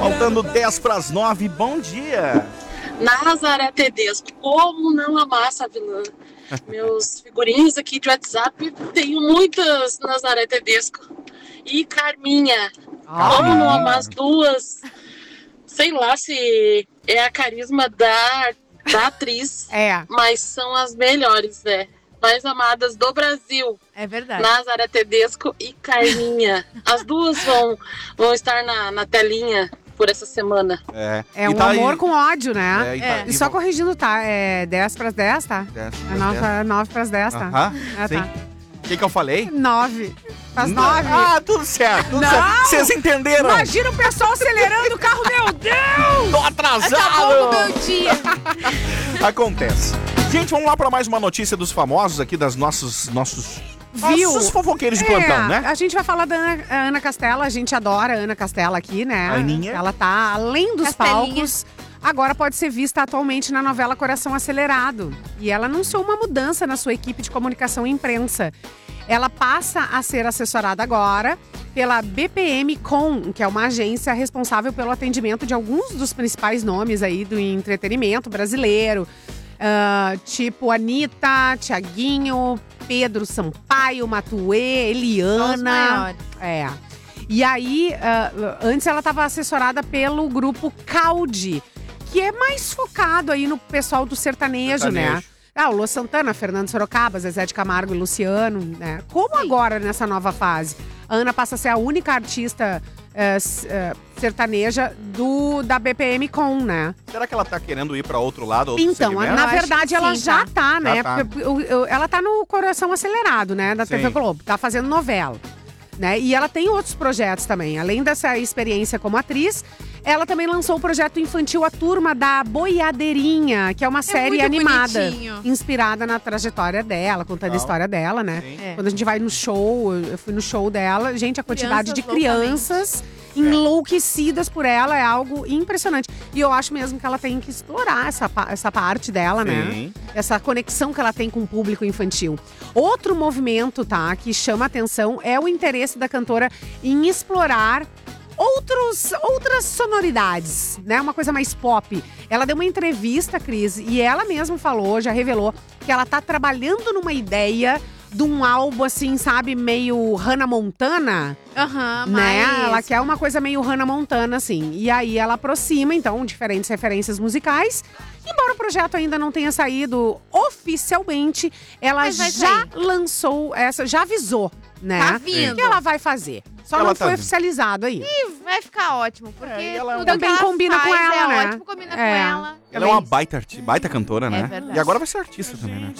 Faltando 10 para as 9, bom dia. Nazaré Tedesco, como não amar essa vilã? Meus figurinhos aqui de WhatsApp, tenho muitas Nazaré Tedesco e Carminha. Como não amar as duas? Sei lá se é a carisma da atriz, mas são as melhores, né? Mais amadas do Brasil. É verdade. Nazaré Tedesco e Carminha. As duas vão estar na telinha por essa semana. É um amor com ódio, né? E só corrigindo, tá? É 10 para as 10, tá? 10 É 9 para as 10, tá? Sim. Tá. O que eu falei? 9. Às 9. Ah, tudo certo. Vocês entenderam? Imagina o pessoal acelerando o carro, meu Deus! Tô atrasado! Acabou o meu dia. Acontece. Gente, vamos lá para mais uma notícia dos famosos aqui, das nossos fofoqueiros de plantão, né? A gente vai falar da Ana Castela, a gente adora a Ana Castela aqui, né? Aninha. Ela tá além dos palcos. Agora pode ser vista atualmente na novela Coração Acelerado. E ela anunciou uma mudança na sua equipe de comunicação e imprensa. Ela passa a ser assessorada agora pela BPM Com, que é uma agência responsável pelo atendimento de alguns dos principais nomes aí do entretenimento brasileiro. Tipo Anitta, Thiaguinho, Pedro Sampaio, Matuê, Eliana. E aí, antes ela estava assessorada pelo grupo Caldi, que é mais focado aí no pessoal do sertanejo, né? O Lua Santana, Fernando Sorocaba, Zezé de Camargo e Luciano, né? Como agora nessa nova fase? A Ana passa a ser a única artista sertaneja da BPM Com, né? Será que ela tá querendo ir pra outro lado? Então, segmento? na verdade, ela já tá, né? Já tá. Porque ela tá no Coração Acelerado, né? Da TV Globo. Tá fazendo novela. Né? E ela tem outros projetos também. Além dessa experiência como atriz, ela também lançou o projeto infantil A Turma da Boiadeirinha, que é uma série animada, inspirada na trajetória dela, contando a história dela, né? Quando a gente vai no show, eu fui no show dela, gente, a quantidade de crianças enlouquecidas por ela é algo impressionante. E eu acho mesmo que ela tem que explorar essa parte dela, né? Essa conexão que ela tem com o público infantil. Outro movimento, tá, que chama atenção é o interesse da cantora em explorar outras sonoridades, né? Uma coisa mais pop. Ela deu uma entrevista, Cris, e ela mesma falou, já revelou, que ela tá trabalhando numa ideia de um álbum, assim, sabe, meio Hannah Montana. Né? Ela quer uma coisa meio Hannah Montana, assim. E aí ela aproxima, então, diferentes referências musicais. Embora o projeto ainda não tenha saído oficialmente, ela já lançou já avisou, né? Tá vindo. Que ela vai fazer. Só Ela não tá foi vindo. oficializado aí. E vai ficar ótimo, porque tudo também que ela combina faz com ela, né? ótimo, combina com ela. Ela é uma baita cantora, né? É verdade. E agora vai ser artista também, né?